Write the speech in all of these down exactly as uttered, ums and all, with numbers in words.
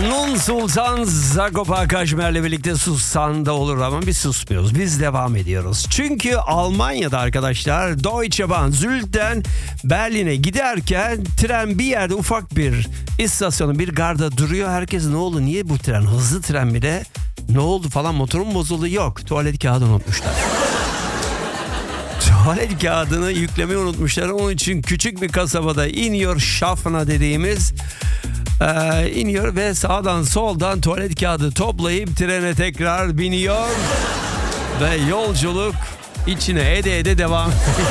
Nun Sultan Sagopa Kajmer'le birlikte sussan da olur ama biz susmuyoruz. Biz devam ediyoruz. Çünkü Almanya'da arkadaşlar Deutsche Bahn Zül'den Berlin'e giderken tren bir yerde ufak bir istasyonu bir garda duruyor. Herkes ne oldu, niye bu tren hızlı tren mi de ne oldu falan, motorun bozuldu, yok tuvalet kağıdı unutmuşlar. Tuvalet kağıdını yüklemeyi unutmuşlar. Onun için küçük bir kasabada iniyor, Schaffner dediğimiz Ee, iniyor ve sağdan soldan tuvalet kağıdı toplayıp trene tekrar biniyor ve yolculuk içine ede ede devam ediyor.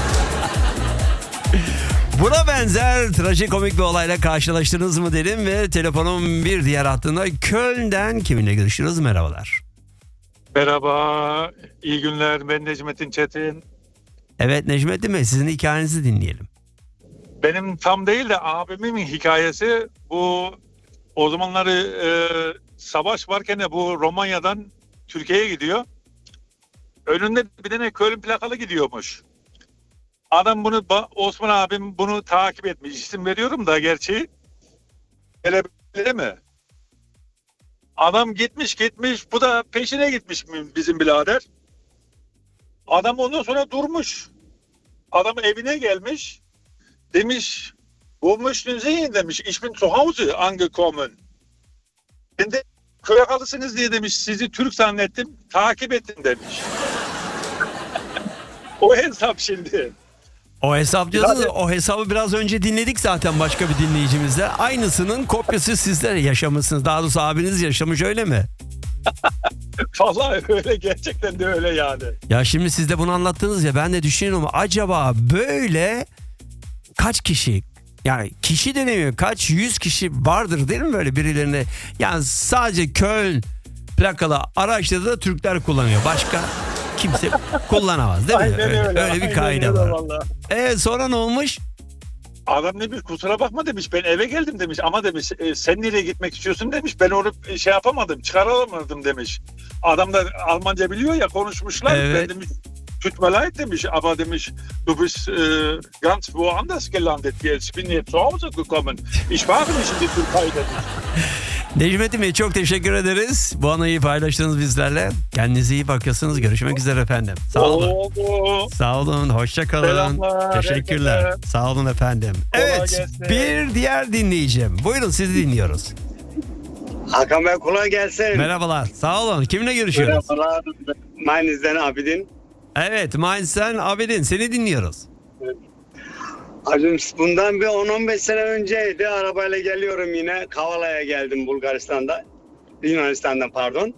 Buna benzer trajikomik bir olayla karşılaştınız mı dedim ve telefonun bir diğer hattında Köln'den kiminle görüşürüz? Merhabalar. Merhaba, iyi günler. Ben Necmettin Çetin. Evet Necmettin Bey, sizin hikayenizi dinleyelim. Benim tam değil de abimin hikayesi. Bu o zamanları e, savaş varken de bu Romanya'dan Türkiye'ye gidiyor. Önünde bir tane Köln plakalı gidiyormuş. Adam bunu, Osman abim bunu takip etmiş. İsim veriyorum da gerçi. Öyle mi? Adam gitmiş gitmiş. Bu da peşine gitmiş bizim birader. Adam ondan sonra durmuş. Adam evine gelmiş. Demiş, wo möchten Sie hin demiş. Ich bin zu Hause angekommen. Ben de köye kalısınız diye demiş. Sizi Türk zannettim. Takip ettim demiş. O hesap şimdi. O hesap diyorsunuz, o hesabı biraz önce dinledik zaten başka bir dinleyicimizle. Aynısının kopyası sizler yaşamışsınız. Daha doğrusu abiniz yaşamış, öyle mi? Vallahi öyle, gerçekten de öyle yani. Ya şimdi siz de bunu anlattınız ya, ben de düşünüyorum acaba böyle kaç kişi, yani kişi denemiyor, kaç yüz kişi vardır değil mi böyle birilerine, yani sadece Köln plakalı araçları da Türkler kullanıyor, başka kimse kullanamaz değil mi? Aynen öyle, öyle, öyle bir aynen kaide öyle var. vallahi. Evet, sonra ne olmuş? Adam demiş, kusura bakma demiş, ben eve geldim demiş ama demiş e, sen nereye gitmek istiyorsun demiş, ben onu şey yapamadım, çıkaramadım demiş. Adam da Almanca biliyor ya, konuşmuşlar. Evet. Ben demiş tut mir leid demiş, aber demiş du bist e, ganz woanders gelandet, ich bin hier zu Hause gekommen, ich war nicht in die Türkei demiş. Necmettin Bey, çok teşekkür ederiz. Bu anıyı paylaştınız bizlerle. Kendinize iyi bakıyorsunuz. Görüşmek üzere efendim. Sağ olun. Oldu. Sağ olun. Hoşça kalın. Selamlar, Teşekkürler. herkese. Sağ olun efendim. Kolay Evet. gelsin. Bir diğer dinleyicim. Buyurun, sizi dinliyoruz. Hakan Bey, kolay gelsin. Merhabalar. Sağ olun. Kiminle görüşüyoruz? Merhabalar. Mainz'den Abidin. Evet. Mainz'den Abidin. Seni dinliyoruz. Hacım, bundan bir on on beş sene önceydi. Arabayla geliyorum yine. Kavala'ya geldim Bulgaristan'da. Yunanistan'dan pardon.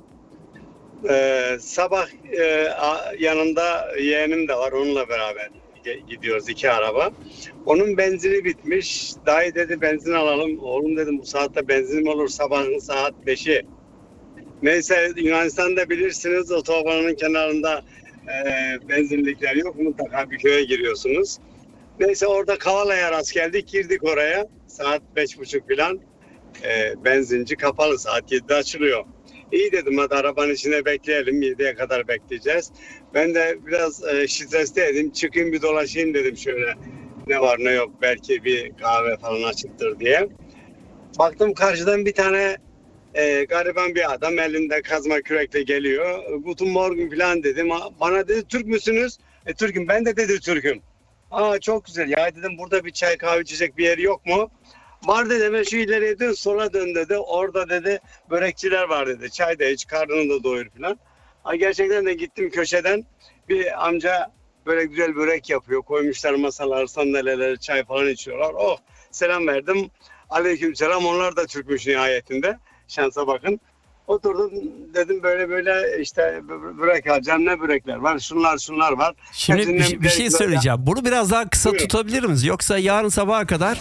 Ee, sabah e, a, yanımda yeğenim de var. Onunla beraber gidiyoruz, iki araba. Onun benzini bitmiş. Dayı dedi benzin alalım. Oğlum dedim, bu saatte benzin mi olur? Sabahın saat beşi. Neyse, Yunanistan'da bilirsiniz, otobanın kenarında e, benzinlikler yok. Mutlaka bir köye giriyorsunuz. Neyse, orada Kavala'ya rast geldik. Girdik oraya. Saat beş buçuk falan. E, benzinci kapalı. Saat yedide açılıyor. İyi dedim, hadi arabanın içine bekleyelim. yediye kadar bekleyeceğiz. Ben de biraz e, stresteydim. Çıkayım bir dolaşayım dedim şöyle. Ne var ne yok, belki bir kahve falan açıktır diye. Baktım karşıdan bir tane e, gariban bir adam elinde kazma kürekle geliyor. Guten Morgen falan dedim. Bana dedi, Türk müsünüz? E, Türk'üm. Ben de dedi Türk'üm. Aa, çok güzel. Ya dedim, burada bir çay kahve içecek bir yer yok mu? Var dedim, şu ileriye dön, sola dön dedi. Orada dedi börekçiler var dedi. Çay da iç, karnını da doyur falan. Ha, gerçekten de gittim, köşeden bir amca böyle güzel börek yapıyor. Koymuşlar masalar, sandalyeler, çay falan içiyorlar. Oh, selam verdim. Aleykümselam. Onlar da Türkmüş nihayetinde. Şansa bakın. Oturdum, dedim böyle böyle işte börek alacağım. Ne börekler var? Şunlar şunlar var. Şimdi Hepsinden bir, bir şey güzel- söyleyeceğim. Bunu biraz daha kısa Buyurun. tutabilir miyiz? Yoksa yarın sabaha kadar...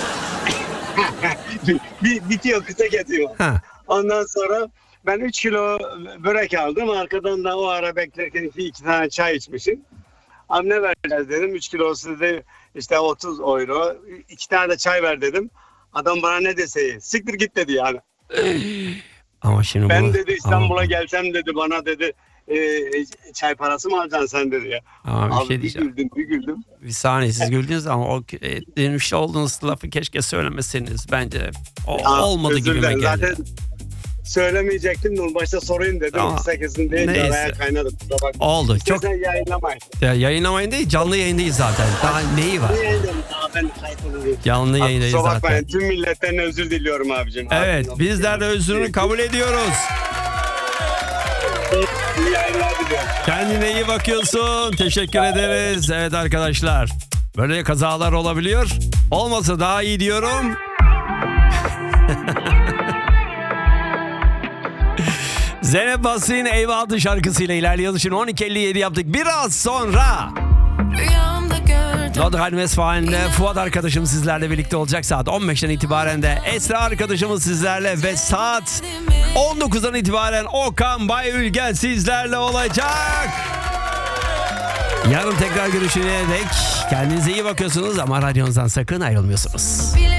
Bir, bitiyor, kısa kesiyor. Ha. Ondan sonra ben üç kilo börek aldım. Arkadan da o ara beklerken iki, iki tane çay içmişim. Abi ne vereceğiz dedim. üç kilosu dedi işte otuz euro. iki tane de çay ver dedim. Adam bana ne dese, siktir git dedi yani. Ama şimdi Ben bu... dedi İstanbul'a Ama- gelsem dedi, bana dedi e, çay parası mı alacaksın sen dedi ya. Ama bir Abi şey bir diyeceğim. güldüm bir güldüm. Bir saniye, siz güldünüz ama o e, demiş olduğunuz lafı keşke söylemeseniz. Bence o, Ya, olmadı özür gibime dilerim. geldi. Zaten söylemeyecektim de onu başta sorayım dedim. Tamam. Kısa kesin değil. Neyse. Araya kaynadı. Kusura bakma. Oldu. Çok İstersen yayınlamayın. ya, yayınlamayın değil, canlı yayındayız zaten. Daha neyi var? Ne yayınlayayım? Daha ben kayıt oluyorum. Canlı yayındayız Kusura zaten. bakmayın. Tüm milletten özür diliyorum abicim. Evet, Abicim, bizler de özrünü kabul ediyoruz. İyi yayınlar diliyorum. Kendine iyi bakıyorsun. Teşekkür ederiz. Evet arkadaşlar, böyle kazalar olabiliyor. Olmasa daha iyi diyorum. Zeynep Basri'nin Eyvah adlı şarkısıyla ilerliyoruz. Şimdi on iki elli yedi yaptık. Biraz sonra Rüyamda gördüm. Nordrhein-Westfalen'de Fuat arkadaşım sizlerle birlikte olacak. Saat on beşten itibaren de Esra arkadaşımız sizlerle ve saat on dokuzdan itibaren Okan Bayülgen sizlerle olacak. Yarın tekrar görüşene dek kendinize iyi bakıyorsunuz ama radyonuzdan sakın ayrılmıyorsunuz. Bile